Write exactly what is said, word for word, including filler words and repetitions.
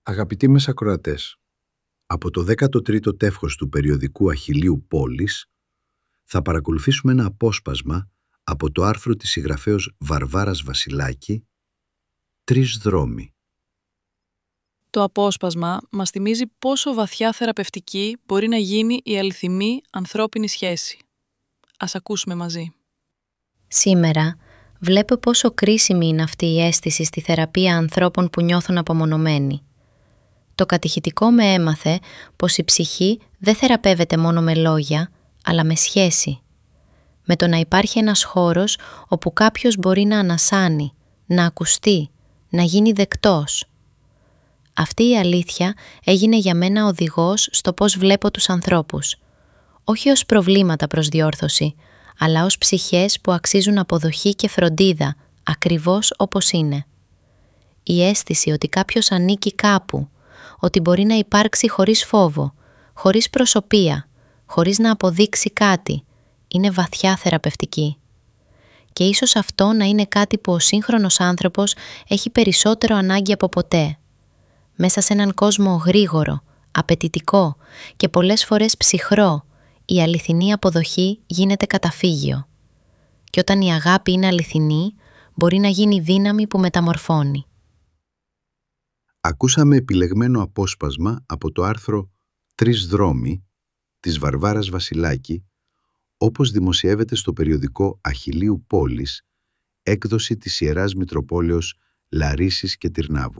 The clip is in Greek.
Αγαπητοί μας ακροατές, από το δέκατο τρίτο τεύχος του περιοδικού Αχιλλείου Πόλης θα παρακολουθήσουμε ένα απόσπασμα από το άρθρο της συγγραφέως Βαρβάρας Βασιλάκη «Τρεις δρόμοι». Το απόσπασμα μας θυμίζει πόσο βαθιά θεραπευτική μπορεί να γίνει η αληθινή ανθρώπινη σχέση. Ας ακούσουμε μαζί. Σήμερα βλέπω πόσο κρίσιμη είναι αυτή η αίσθηση στη θεραπεία ανθρώπων που νιώθουν απομονωμένοι. Το κατηχητικό με έμαθε πως η ψυχή δεν θεραπεύεται μόνο με λόγια, αλλά με σχέση. Με το να υπάρχει ένας χώρος όπου κάποιος μπορεί να ανασάνει, να ακουστεί, να γίνει δεκτός. Αυτή η αλήθεια έγινε για μένα οδηγός στο πώς βλέπω τους ανθρώπους. Όχι ως προβλήματα προς διόρθωση, αλλά ως ψυχές που αξίζουν αποδοχή και φροντίδα, ακριβώς όπως είναι. Η αίσθηση ότι κάποιος ανήκει κάπου, ότι μπορεί να υπάρξει χωρίς φόβο, χωρίς προσωπία, χωρίς να αποδείξει κάτι, είναι βαθιά θεραπευτική. Και ίσως αυτό να είναι κάτι που ο σύγχρονος άνθρωπος έχει περισσότερο ανάγκη από ποτέ. Μέσα σε έναν κόσμο γρήγορο, απαιτητικό και πολλές φορές ψυχρό, η αληθινή αποδοχή γίνεται καταφύγιο. Και όταν η αγάπη είναι αληθινή, μπορεί να γίνει δύναμη που μεταμορφώνει. Ακούσαμε επιλεγμένο απόσπασμα από το άρθρο «Τρεις δρόμοι» της Βαρβάρας Βασιλάκη, όπως δημοσιεύεται στο περιοδικό Αχιλλείου Πόλης, έκδοση της Ιεράς Μητροπόλεως Λαρίσης και Τυρνάβου.